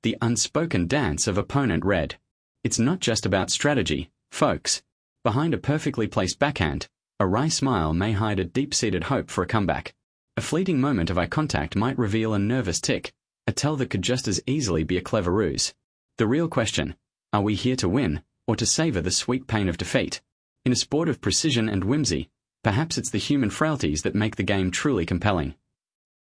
the unspoken dance of opponent red. It's not just about strategy, folks. Behind a perfectly placed backhand, a wry smile may hide a deep-seated hope for a comeback. A fleeting moment of eye contact might reveal a nervous tick, a tell that could just as easily be a clever ruse. The real question, are we here to win, or to savor the sweet pain of defeat? In a sport of precision and whimsy, perhaps it's the human frailties that make the game truly compelling.